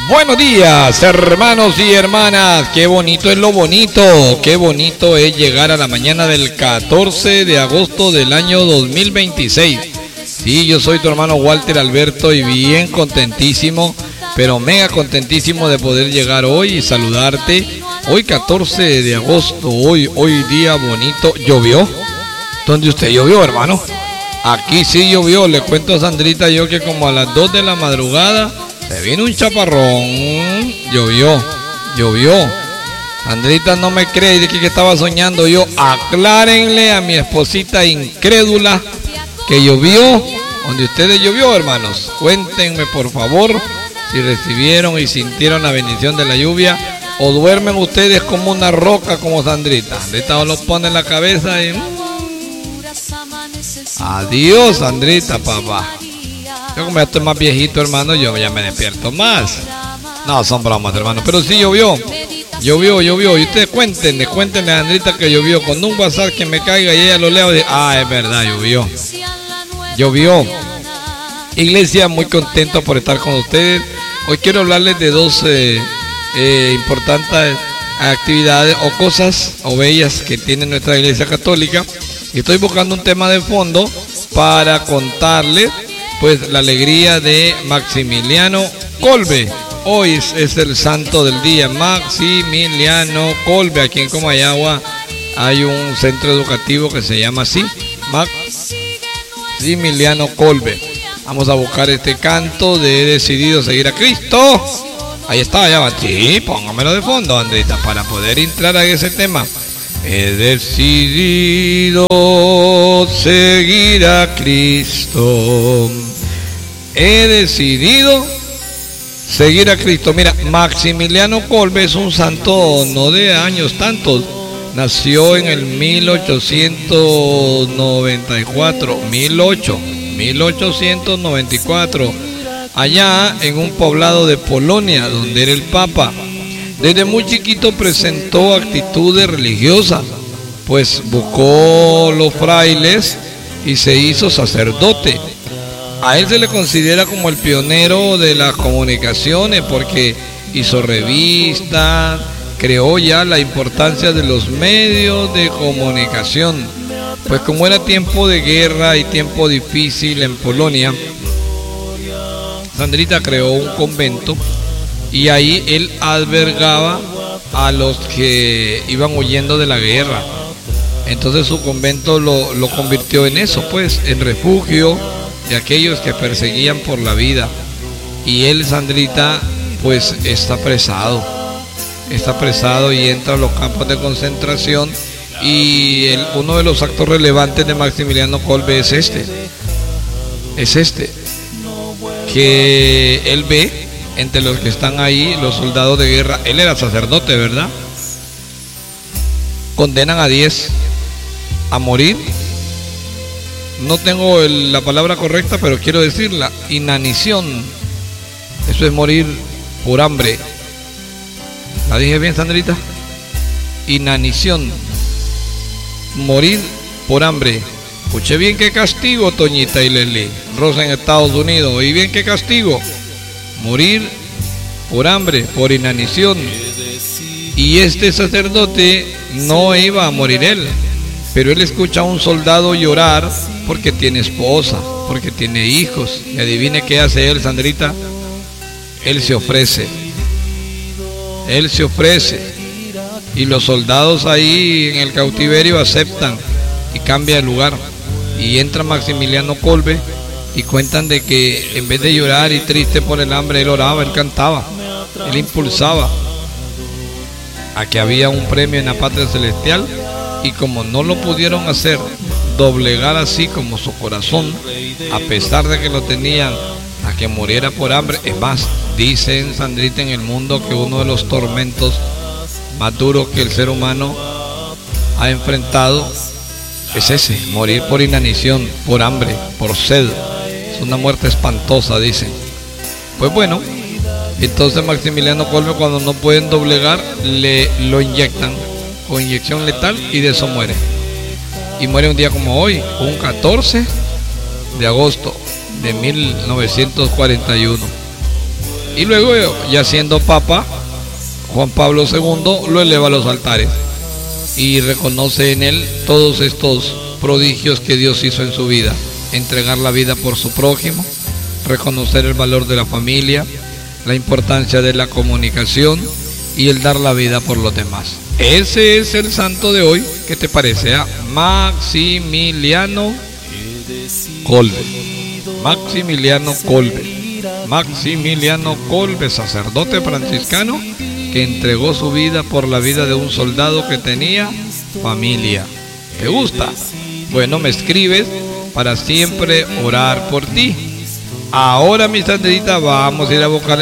Buenos días, hermanos y hermanas. Qué bonito es lo bonito. Qué bonito es llegar a la mañana del 14 de agosto del año 2026. Sí, yo soy tu hermano Walter Alberto y bien contentísimo, pero mega contentísimo de poder llegar hoy y saludarte. Hoy 14 de agosto, hoy día bonito. ¿Llovió? ¿Dónde usted llovió, hermano? Aquí sí llovió. Le cuento a Sandrita yo que como a las 2 de la madrugada se vino un chaparrón. Llovió. Sandrita no me cree, dice que estaba soñando yo. Aclárenle a mi esposita incrédula que llovió. Donde ustedes llovió, hermanos. Cuéntenme por favor si recibieron y sintieron la bendición de la lluvia, o duermen ustedes como una roca como Sandrita. Sandrita lo pone en la cabeza y adiós, Sandrita, papá. Yo como ya estoy más viejito, hermano, yo ya me despierto más. No, son bromas, hermano. Pero sí llovió. Y ustedes cuéntenle a Sandrita que llovió. Con un WhatsApp que me caiga y ella lo lea. Es verdad, llovió. Iglesia, muy contento por estar con ustedes. Hoy quiero hablarles de dos importantes actividades o cosas o bellas que tiene nuestra iglesia católica. Y estoy buscando un tema de fondo para contarles pues la alegría de Maximiliano Kolbe. Hoy es el santo del día, Maximiliano Kolbe. Aquí en Comayagua hay un centro educativo que se llama así, Maximiliano Kolbe. Vamos a buscar este canto de He decidido seguir a Cristo. Ahí está, ya va. Sí, póngamelo de fondo, Andrita, para poder entrar a ese tema. He decidido seguir a Cristo. He decidido seguir a Cristo. Mira, Maximiliano Kolbe es un santo no de años tantos. Nació en el 1894, allá en un poblado de Polonia, donde era el Papa. Desde muy chiquito presentó actitudes religiosas, pues buscó los frailes y se hizo sacerdote. A él se le considera como el pionero de las comunicaciones porque hizo revistas, creó ya la importancia de los medios de comunicación. Pues como era tiempo de guerra y tiempo difícil en Polonia, Sandrita creó un convento y ahí él albergaba a los que iban huyendo de la guerra. Entonces su convento lo convirtió en eso, pues, en refugio de aquellos que perseguían por la vida. Y él, Sandrita, pues está presado y entra a los campos de concentración. Y uno de los actos relevantes de Maximiliano Kolbe es este, que él ve entre los que están ahí, los soldados de guerra. Él era sacerdote, ¿verdad? Condenan a 10 a morir. No tengo la palabra correcta, pero quiero decirla: inanición. Eso es morir por hambre. ¿La dije bien, Sandrita? Inanición. Morir por hambre. Escuché bien qué castigo, Toñita y Leslie Rosa en Estados Unidos. Y bien qué castigo. Morir por hambre, por inanición. Y este sacerdote no iba a morir él, pero él escucha a un soldado llorar porque tiene esposa, porque tiene hijos. Y adivine qué hace él, Sandrita. Él se ofrece. Y los soldados ahí en el cautiverio aceptan y cambia el lugar. Y entra Maximiliano Kolbe y cuentan de que en vez de llorar y triste por el hambre, él oraba, él cantaba, él impulsaba a que había un premio en la patria celestial. Y como no lo pudieron hacer doblegar así como su corazón, a pesar de que lo tenían, a que muriera por hambre. Es más, dicen, Sandrita, en el mundo que uno de los tormentos más duros que el ser humano ha enfrentado es ese: morir por inanición, por hambre, por sed. Es una muerte espantosa, dicen. Pues bueno, entonces Maximiliano Kolbe, cuando no pueden doblegar, lo inyectan con inyección letal y de eso muere. Y muere un día como hoy, un 14 de agosto de 1941. Y luego, ya siendo papa, Juan Pablo II lo eleva a los altares y reconoce en él todos estos prodigios que Dios hizo en su vida: entregar la vida por su prójimo, reconocer el valor de la familia, la importancia de la comunicación y el dar la vida por los demás. Ese es el santo de hoy. ¿Qué te parece? Maximiliano Kolbe. Maximiliano Kolbe. Maximiliano Kolbe, sacerdote franciscano que entregó su vida por la vida de un soldado que tenía familia. ¿Te gusta? Bueno, me escribes para siempre orar por ti. Ahora, mi santita, vamos a ir a buscar